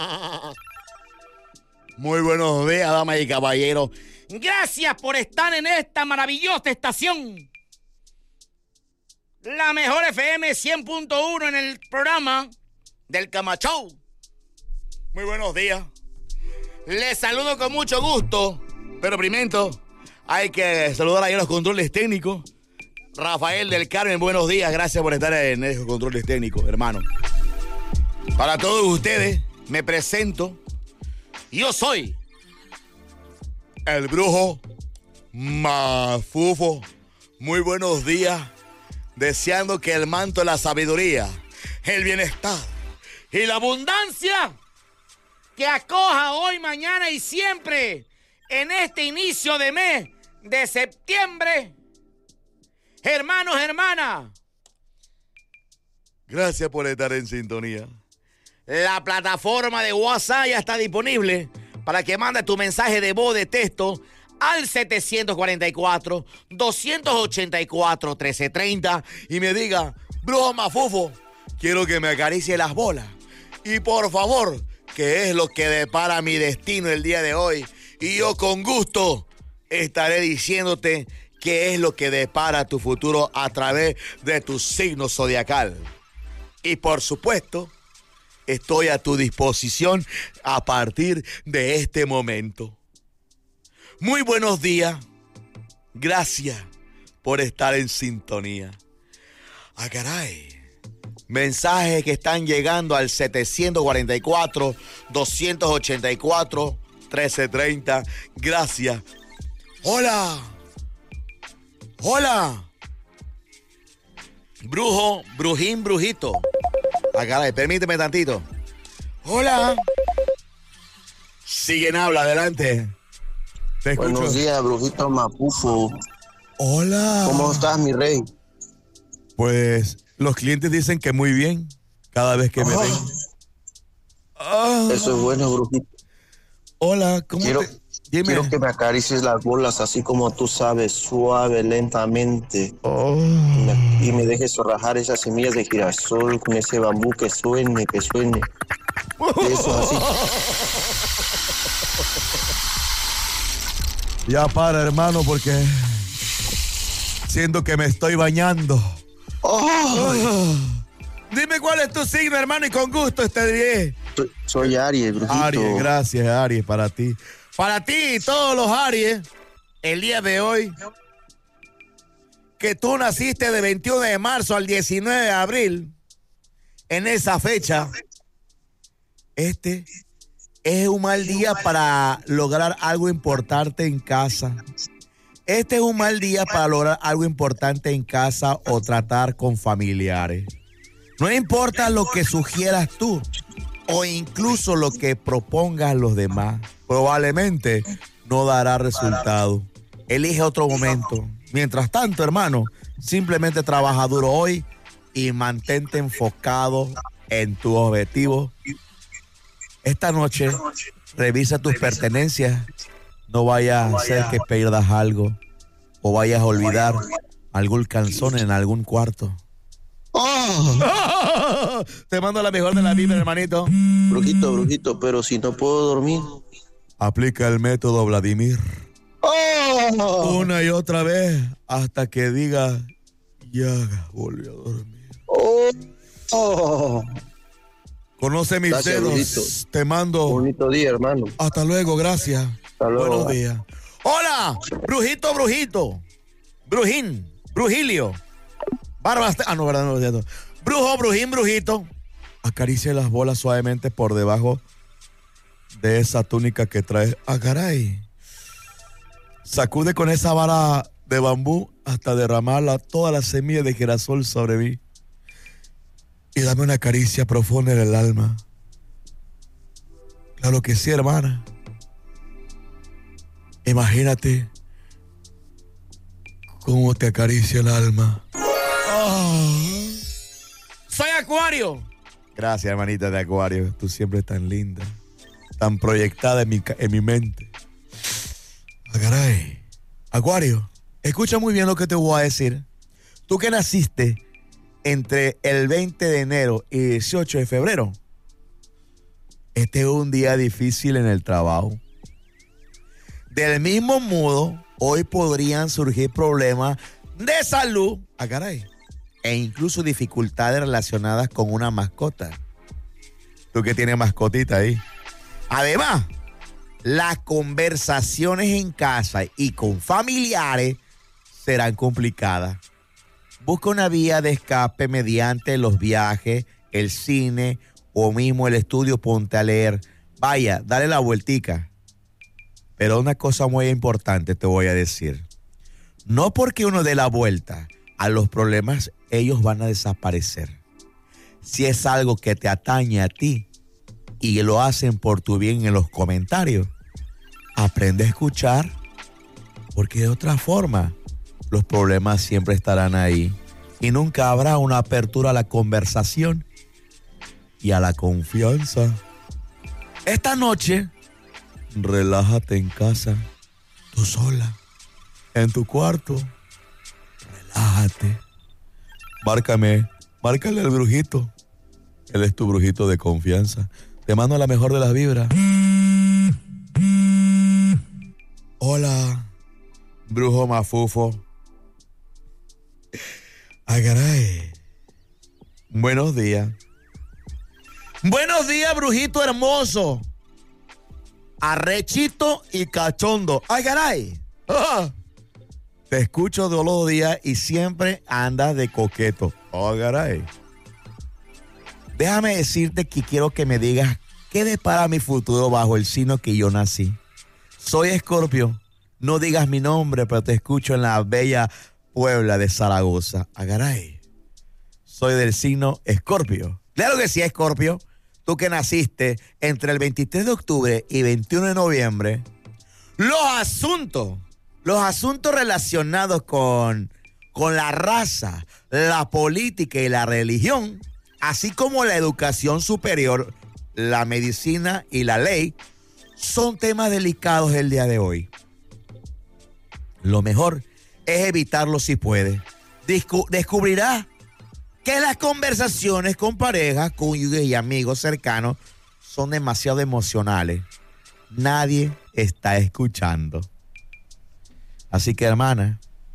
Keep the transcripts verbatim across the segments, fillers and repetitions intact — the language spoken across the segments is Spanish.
Muy buenos días, damas y caballeros. Gracias por estar en esta maravillosa estación. La mejor F M cien punto uno en el programa del Camachou. Muy buenos días. Les saludo con mucho gusto, pero primero hay que saludar ahí a los controles técnicos. Rafael del Carmen, buenos días. Gracias por estar en esos controles técnicos, hermano. Para todos ustedes, me presento. Yo soy el brujo Mafufo. Muy buenos días. Deseando que el manto de la sabiduría, el bienestar y la abundancia que acoja hoy, mañana y siempre en este inicio de mes de septiembre. Hermanos, hermanas, gracias por estar en sintonía. La plataforma de WhatsApp ya está disponible para que mandes tu mensaje de voz, de texto al setecientos cuarenta y cuatro, doscientos ochenta y cuatro, trece treinta y me diga: brujo Mafufo, quiero que me acaricie las bolas. Y por favor, ¿qué es lo que depara mi destino el día de hoy? Y yo con gusto estaré diciéndote qué es lo que depara tu futuro a través de tu signo zodiacal. Y por supuesto, estoy a tu disposición a partir de este momento. Muy buenos días. Gracias por estar en sintonía. Ah, caray. Mensajes que están llegando al setecientos cuarenta y cuatro, doscientos ochenta y cuatro, trece treinta. Gracias. Hola. Hola. Brujo, brujín, brujito. Ah, caray, permíteme tantito. Hola. Siguen habla, adelante. Te escucho. Buenos días, brujito Mafufo. Hola. ¿Cómo estás, mi rey? Pues los clientes dicen que muy bien cada vez que oh. me ven. Oh. Eso es bueno, brujito. Hola, ¿cómo quiero, te...? Dime. Quiero que me acaricies las bolas así como tú sabes, suave, lentamente. Oh. Y, me, y me dejes rajar esas semillas de girasol con ese bambú que suene, que suene. Eso así. Ya para, hermano, porque siento que me estoy bañando. Oh. Oh. Dime cuál es tu signo, hermano, y con gusto te diré. Soy, soy Aries, brujito. Aries, gracias, Aries, para ti. Para ti y todos los Aries, el día de hoy, que tú naciste de veintiuno de marzo al diecinueve de abril, en esa fecha, este es un mal día para lograr algo importante en casa. Este es un mal día para lograr algo importante en casa o tratar con familiares. No importa lo que sugieras tú o incluso lo que propongas los demás, probablemente no dará resultado. Elige otro momento. Mientras tanto, hermano, simplemente trabaja duro hoy y mantente enfocado en tu objetivo. Esta noche, revisa tus pertenencias. No vayas a hacer que pierdas algo o vayas a olvidar algún calzón en algún cuarto. Oh. Te mando la mejor de la vida, hermanito. Brujito, brujito, pero si no puedo dormir. Aplica el método Vladimir. Oh. Una y otra vez hasta que diga: ya volvió a dormir. Oh. Oh. Conoce mis gracias, dedos. Brujito. Te mando. Bonito día, hermano. Hasta luego, gracias. Hasta luego. Buenos días. Hola, brujito, brujito. Brujín, brujilio. Barbas. Ah, no, verdad, no, no. Brujo, brujín, brujito. Acaricia las bolas suavemente por debajo de esa túnica que traes. Ah, caray. Sacude con esa vara de bambú hasta derramarla toda la semilla de girasol sobre mí. Y dame una caricia profunda en el alma. Claro que sí, hermana. Imagínate cómo te acaricia el alma. Oh. Soy Acuario. Gracias, hermanita de Acuario. Tú siempre tan linda, tan proyectada en mi, en mi mente. Ah, caray. Acuario, escucha muy bien lo que te voy a decir. Tú que naciste entre el veinte de enero y dieciocho de febrero, este es un día difícil en el trabajo. Del mismo modo, hoy podrían surgir problemas de salud, ah, caray, e incluso dificultades relacionadas con una mascota. Tú que tienes mascotita ahí. Además, las conversaciones en casa y con familiares serán complicadas. Busca una vía de escape mediante los viajes, el cine o mismo el estudio, ponte a leer. Vaya, dale la vueltica. Pero una cosa muy importante te voy a decir. No porque uno dé la vuelta a los problemas, ellos van a desaparecer. Si es algo que te atañe a ti y lo hacen por tu bien en los comentarios, aprende a escuchar, porque de otra forma los problemas siempre estarán ahí y nunca habrá una apertura a la conversación y a la confianza. Esta noche, relájate en casa, tú sola, en tu cuarto. Relájate. Márcame, márcale al brujito. Él es tu brujito de confianza. Te mando la mejor de las vibras. Hola, brujo mafufo. Ay, caray. Buenos días. Buenos días, brujito hermoso. Arrechito y cachondo. Ay, caray. Ah. Te escucho todos los días y siempre andas de coqueto. Oh, caray. Déjame decirte que quiero que me digas qué depara mi futuro bajo el signo que yo nací. Soy Escorpio. No digas mi nombre, pero te escucho en la bella Puebla de Zaragoza. Ah, caray. Soy del signo Escorpio. Claro que sí, Escorpio. Tú que naciste entre el veintitrés de octubre y veintiuno de noviembre. Los asuntos, los asuntos relacionados con, con la raza, la política y la religión, así como la educación superior, la medicina y la ley, son temas delicados el día de hoy. Lo mejor es evitarlo si puedes. Descu- descubrirás que las conversaciones con parejas, cónyuges y amigos cercanos son demasiado emocionales. Nadie está escuchando. Así que, hermana,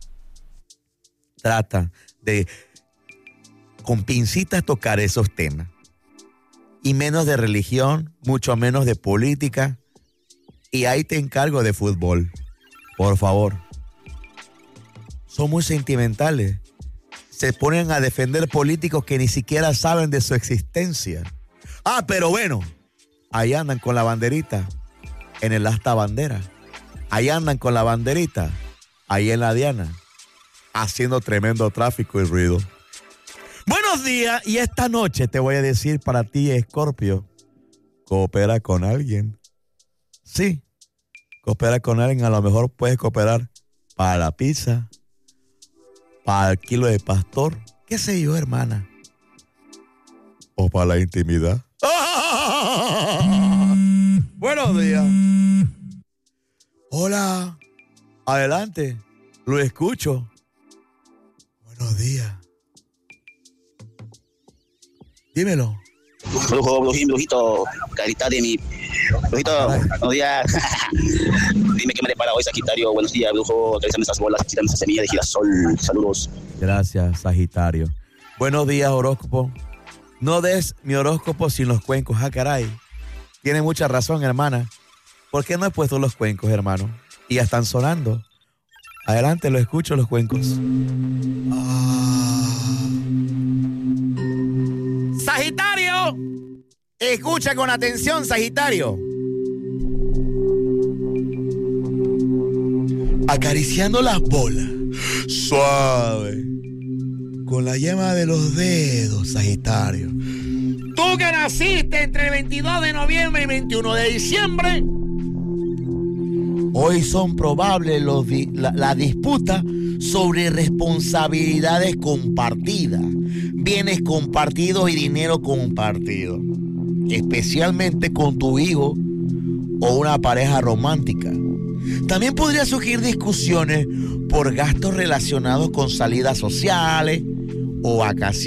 trata de con pincitas tocar esos temas. Y menos de religión, mucho menos de política. Y ahí te encargo de fútbol. Por favor. Son muy sentimentales. Se ponen a defender políticos que ni siquiera saben de su existencia. Ah, pero bueno, ahí andan con la banderita en el asta bandera. Ahí andan con la banderita ahí en la Diana, haciendo tremendo tráfico y ruido. Buenos días, y esta noche te voy a decir para ti, Escorpio, coopera con alguien. Sí, coopera con alguien. A lo mejor puedes cooperar para la pizza, para el kilo de pastor, qué sé yo, hermana. O para la intimidad. ¡Ah! Buenos días. Hola. Adelante. Lo escucho. Buenos días. Dímelo. Brujo, brujín, brujito, carita de mi... Brujito, Ay. buenos días. Dime qué me depara hoy, Sagitario. Buenos días, brujo. Acariciame esas bolas, quítame esa semilla de girasol. Saludos. Gracias, Sagitario. Buenos días, horóscopo. No des mi horóscopo sin los cuencos. Ah, caray. Tiene mucha razón, hermana. ¿Por qué no he puesto los cuencos, hermano? Y ya están sonando. Adelante, lo escucho, los cuencos. Ah. Sagitario. Escucha con atención, Sagitario. Acariciando las bolas. Suave. Con la yema de los dedos, Sagitario. Tú que naciste entre el veintidós de noviembre y veintiuno de diciembre. Hoy son probables los di- la, la disputa sobre responsabilidades compartidas, bienes compartidos y dinero compartido, especialmente con tu hijo o una pareja romántica. También podría surgir discusiones por gastos relacionados con salidas sociales o vacaciones.